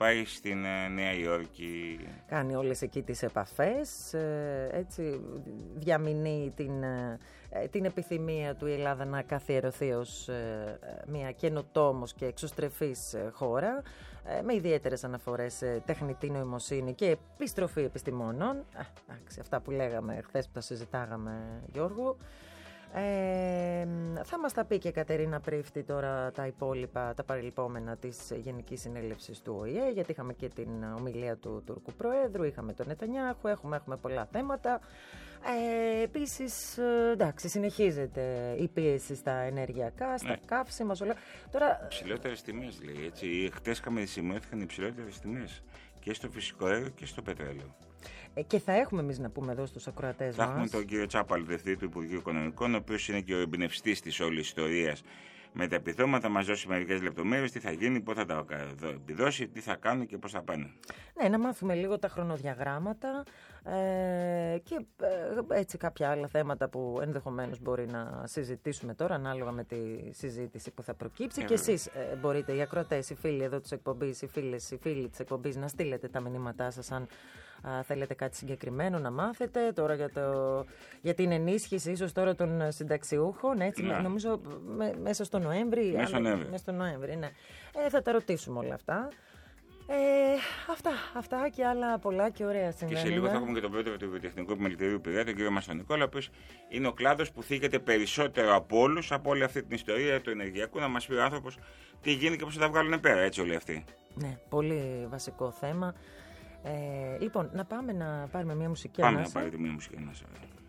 πάει στην Νέα Υόρκη. Κάνει όλες εκεί τις επαφές, έτσι διαμηνεί την επιθυμία του η Ελλάδα να καθιερωθεί ως μια καινοτόμος και εξωστρεφής χώρα, με ιδιαίτερες αναφορές σε τεχνητή νοημοσύνη και επιστροφή επιστημόνων. Αυτά που λέγαμε χθες που τα συζητάγαμε, Γιώργο. Θα μας τα πει και η Κατερίνα Πρίφτη τώρα τα υπόλοιπα, τα παρελειπόμενα της Γενικής Συνέλευσης του ΟΗΕ, γιατί είχαμε και την ομιλία του Τούρκου Προέδρου, είχαμε τον Νετανιάχου, έχουμε πολλά θέματα. Επίσης, εντάξει, συνεχίζεται η πίεση στα ενεργειακά, στα καύσιμα, τώρα... Υψηλότερες τιμές, λέει, έτσι. Χτες σημειώθηκαν οι υψηλότερες τιμές και στο φυσικό αέριο και στο πετρέλαιο. Και θα έχουμε εμείς να πούμε εδώ στους ακροατές μας. Θα έχουμε τον κύριο Τσάπαλ, διευθυντή του Υπουργείου Οικονομικών, ο οποίος είναι και ο εμπνευστής της όλης ιστορίας με τα επιδόματα, μας δώσει μερικές λεπτομέρειες, τι θα γίνει, πότε θα τα επιδώσει, τι θα κάνουν και πώς θα πάνε. Ναι, να μάθουμε λίγο τα χρονοδιαγράμματα και έτσι κάποια άλλα θέματα που ενδεχομένως μπορεί να συζητήσουμε τώρα, ανάλογα με τη συζήτηση που θα προκύψει. Και εσείς μπορείτε, οι ακροατές, οι φίλοι εδώ της εκπομπής, οι φίλοι της εκπομπής, να στείλετε τα μηνύματά σας αν θέλετε κάτι συγκεκριμένο να μάθετε τώρα για την ενίσχυση ίσως τώρα των συνταξιούχων, έτσι, νομίζω μέσα στο Νοέμβρη. Μέσα στο Νοέμβρη, ναι. Θα τα ρωτήσουμε όλα αυτά. Αυτά και άλλα πολλά και ωραία συμβαίνουν. Και σε λίγο θα έχουμε και τον πρόεδρο του Βιοτεχνικού Επιμελητηρίου Πειραιά, τον κύριο Μαστονικόλα, ο οποίος είναι ο κλάδος που θίγεται περισσότερο από όλους, από όλη αυτή την ιστορία του ενεργειακού, να μας πει ο άνθρωπος τι γίνει και πώς θα τα βγάλουν πέρα, έτσι όλοι αυτοί. Ναι, πολύ βασικό θέμα. Λοιπόν, να πάμε να πάρουμε μια μουσική. Πάμε να πάρετε μια μουσική.